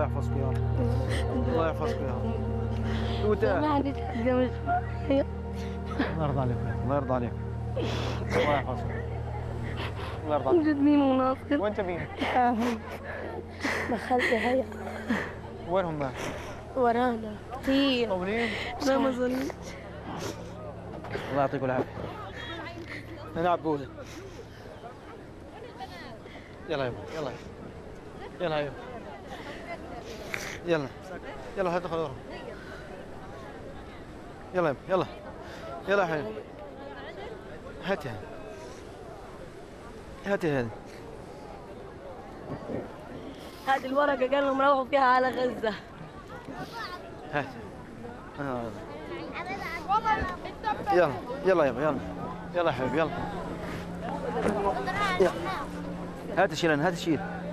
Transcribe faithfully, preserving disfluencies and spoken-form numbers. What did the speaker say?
يحفظكم يا رب. الله يحفظكم يا رب. وانت ما عندي تقدم شوية. الله يرضى عليك. الله يرضى عليك. الله يحفظك. الله يرضى عليك. وجد مين وناصر. وانت مين؟ دخلت هيا. وينهم بقى؟ ورانا كثير. طولين؟ لا ما ظنيت. الله يعطيكم العافية. أنا عبودة. يلا يلا يلا يلا يلا يلا يلا هات خذوهم. يلا يلا يلا يا حبيبي. هاتي هذه. هاتي هذه. هذه الورقة قال لهم روحوا فيها على غزة. هات. آه. يلا يلا يلا يلا يلا يا حبيبي يلا. يلا هات شيلن هات شيل.